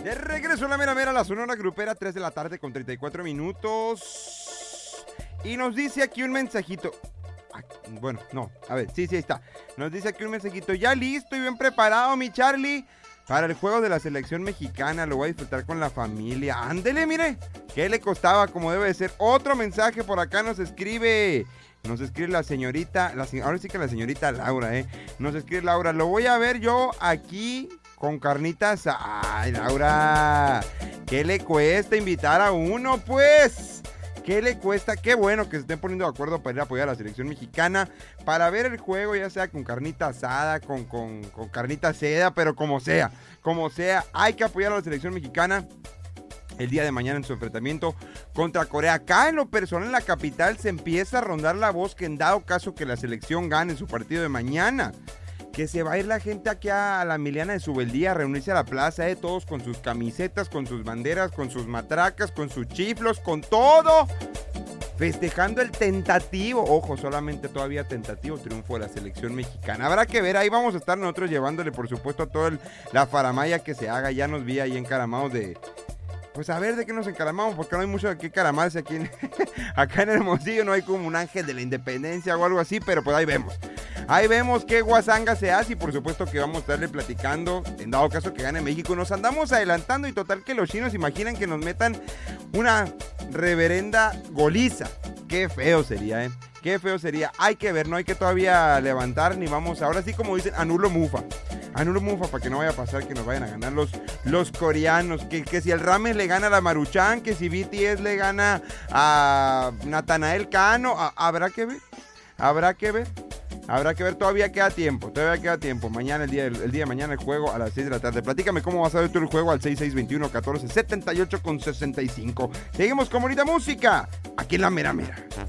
De regreso a la mera mera, la Sonora Grupera, 3 de la tarde con 34 minutos. Y nos dice aquí un mensajito. Bueno, no, a ver, sí, ahí está. Nos dice aquí un mensajito. Ya listo y bien preparado, mi Charlie, para el juego de la selección mexicana. Lo voy a disfrutar con la familia. Ándele, mire. ¿Qué le costaba? Como debe de ser. Otro mensaje por acá nos escribe. Nos escribe la señorita. Ahora sí que la señorita Laura, Nos escribe Laura. Lo voy a ver yo aquí con carnitas. Ay, Laura. ¿Qué le cuesta invitar a uno, pues? ¿Qué le cuesta? Qué bueno que se estén poniendo de acuerdo para ir a apoyar a la selección mexicana, para ver el juego, ya sea con carnita asada, con carnita seda, pero como sea, hay que apoyar a la selección mexicana el día de mañana en su enfrentamiento contra Corea. Acá en lo personal, en la capital, se empieza a rondar la voz que en dado caso que la selección gane su partido de mañana, que se va a ir la gente aquí a la Emiliana de Subeldía a reunirse a la plaza, todos con sus camisetas, con sus banderas, con sus matracas, con sus chiflos, con todo, festejando el tentativo, ojo, solamente todavía tentativo triunfo de la selección mexicana. Habrá que ver, ahí vamos a estar nosotros llevándole, por supuesto, a toda la faramaya que se haga. Ya nos vi ahí encaramados de... Pues a ver de qué nos encaramamos, porque no hay mucho de qué encaramarse aquí acá en Hermosillo, no hay como un ángel de la independencia o algo así, pero pues ahí vemos. Ahí vemos qué guasanga se hace y por supuesto que vamos a estarle platicando, en dado caso que gane México. Nos andamos adelantando y total que los chinos imaginan que nos metan una reverenda goliza. Qué feo sería, Qué feo sería. Hay que ver, no hay que todavía levantar ni vamos, ahora sí como dicen, anulo mufa para que no vaya a pasar que nos vayan a ganar los coreanos, que si el Rames le gana a la Maruchan, que si BTS le gana a Natanael Cano, habrá que ver, todavía queda tiempo, mañana, el día de mañana el juego a las 6 de la tarde. Platícame cómo vas a ver tú el juego al 6621-1478-65. Seguimos con bonita música, aquí en la mera mera.